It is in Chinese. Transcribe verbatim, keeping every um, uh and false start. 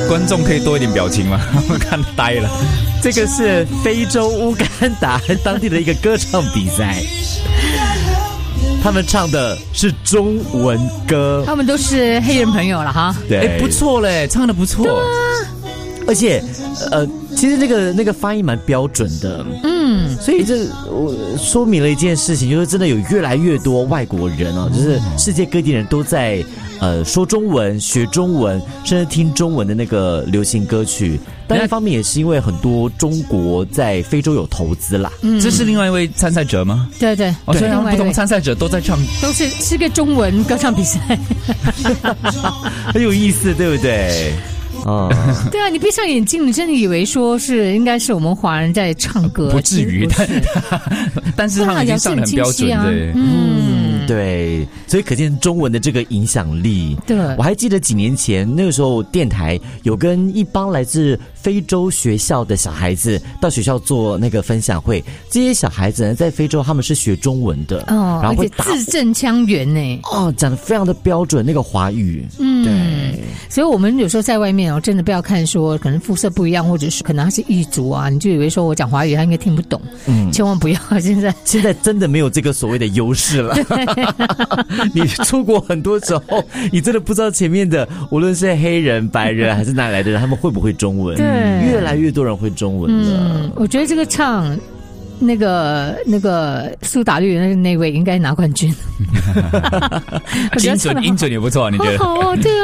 观众可以多一点表情吗？他们看呆了。 这个是非洲乌干达当地的一个歌唱比赛，他们唱的是中文歌， 他们都是黑人朋友了哈。 对， 哎，不错嘞，唱的不错。 而且，呃，其实那个那个发音蛮标准的，嗯，所以这我说明了一件事情，就是真的有越来越多外国人哦，就是世界各地人都在呃说中文、学中文，甚至听中文的那个流行歌曲。但一方面也是因为很多中国在非洲有投资啦。 嗯，这是另外一位参赛者吗？ 对对， 哦，所以他们不同参赛者都在唱， 都是是个中文歌唱比赛， 很有意思，对不对？哦， 对啊，你闭上眼睛，你真的以为说是应该是我们华人在唱歌， 不至于，但但是他们已经唱得很标准，对， 嗯，对，所以可见中文的这个影响力。 对， 我还记得几年前那个时候，电台有跟一帮来自非洲学校的小孩子到学校做那个分享会，这些小孩子呢在非洲他们是学中文的， 哦， 然后会打字正腔圆呢， 哦，讲得非常的标准那个华语， 嗯， 对， 所以我们有时候在外面哦，真的不要看说可能肤色不一样，或者是可能他是异族啊，你就以为说我讲华语他应该听不懂，嗯，千万不要，现在现在真的没有这个所谓的优势了。你出国很多时候，你真的不知道前面的无论是黑人、白人还是哪里来的人，他们会不会中文？ 对， 越来越多人会中文了。 嗯，我觉得这个唱。那个那个苏打绿那那位应该拿冠军， 音准音准也不错，你觉得？ 哦，对啊。